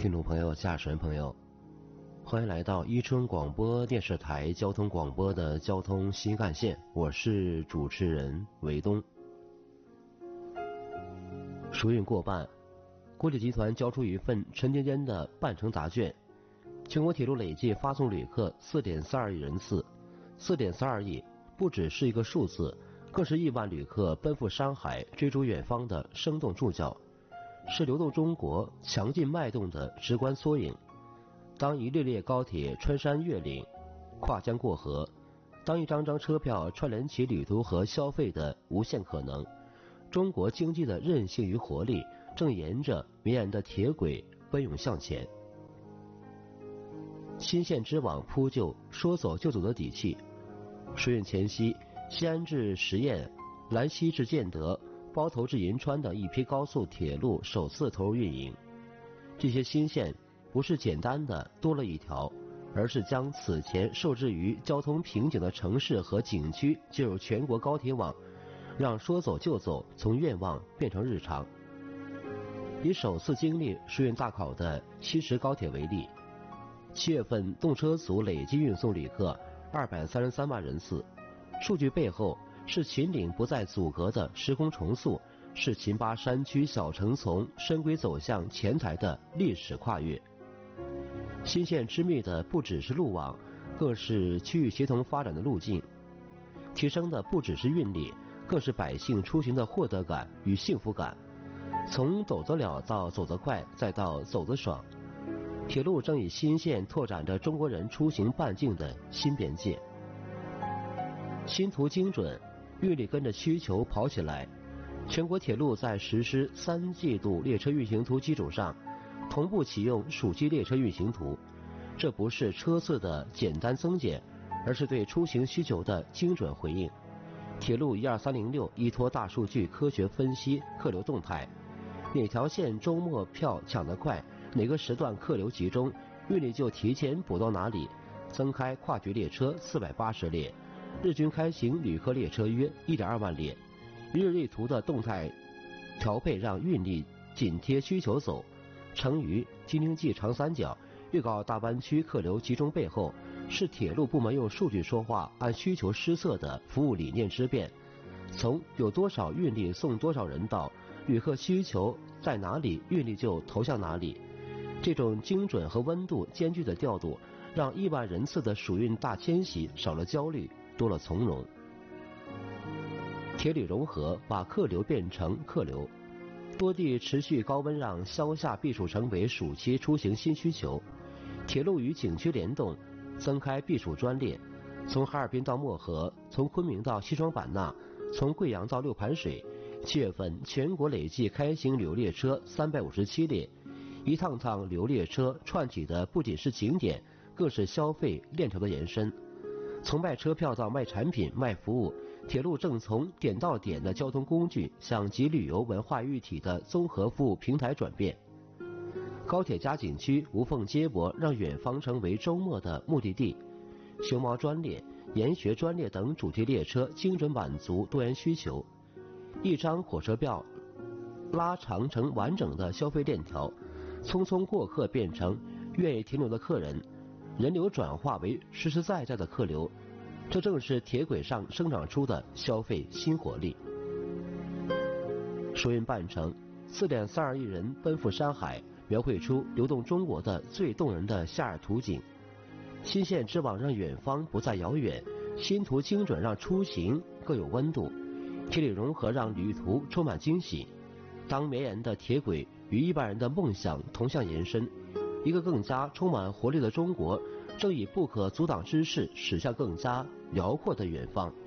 听众朋友、驾驶员朋友，欢迎来到伊春广播电视台交通广播的交通新干线，我是主持人韦东。疏运过半，国铁集团交出一份陈年间的半程答卷，全国铁路累计发送旅客 4.42 亿人次。4.42亿不只是一个数字，更是亿万旅客奔赴山海、追逐远方的生动注脚，是流动中国强劲脉动的直观缩影。当一列列高铁穿山越岭、跨江过河，当一张张车票串联起旅途和消费的无限可能，中国经济的韧性与活力正沿着绵延的铁轨奔涌向前。新线织网铺就说走就走的底气。疏运前夕，西安至十堰、兰溪至建德、包头至银川等一批高速铁路首次投入运营。这些新线不是简单的多了一条，而是将此前受制于交通瓶颈的城市和景区接入全国高铁网，让说走就走从愿望变成日常。以首次经历疏运大考的西石高铁为例，7月份动车组累计运送旅客233万人次，数据背后是秦岭不再阻隔的时空重塑，是秦巴山区小城从深规走向前台的历史跨越。新线织密的不只是路网，更是区域协同发展的路径，提升的不只是运力，更是百姓出行的获得感与幸福感。从走得了到走得快，再到走得爽，铁路正以新线拓展着中国人出行半径的新边界。新途精准，运力跟着需求跑起来。全国铁路在实施3季度列车运行图基础上，同步启用暑期列车运行图。这不是车次的简单增减，而是对出行需求的精准回应。铁路12306依托大数据科学分析客流动态，哪条线周末票抢得快，哪个时段客流集中，运力就提前补到哪里。增开跨局列车480列，日均开行旅客列车约1.2万列。一日一图的动态调配让运力紧贴需求走。成渝、京津冀长三角、粤港澳大湾区客流集中背后，是铁路部门用数据说话、按需求施策的服务理念之变。从有多少运力送多少人到旅客需求在哪里，运力就投向哪里。这种精准和温度兼具的调度，让亿万人次的暑运大迁徙少了焦虑，多了从容。铁旅融合把客流变成客流，多地持续高温让消夏避暑成为暑期出行新需求。铁路与景区联动，增开避暑专列，从哈尔滨到漠河，从昆明到西双版纳，从贵阳到六盘水。7月份全国累计开行旅游列车357列，一趟趟旅游列车串起的不仅是景点，更是消费链条的延伸。从卖车票到卖产品、卖服务，铁路正从点到点的交通工具向集旅游文化一体的综合服务平台转变。高铁加景区无缝接驳，让远方成为周末的目的地。熊猫专列、研学专列等主题列车精准满足多元需求。一张火车票拉长成完整的消费链条，匆匆过客变成愿意停留的客人，人流转化为实实在在的客流，这正是铁轨上生长出的消费新活力。疏运半程，4.42亿人奔赴山海，描绘出流动中国的最动人的夏日图景。新线织网让远方不再遥远，新途精准让出行更有温度，铁旅融合让旅途充满惊喜。当绵延的铁轨与亿万人的梦想同向延伸，一个更加充满活力的中国正以不可阻挡之势驶向更加辽阔的远方。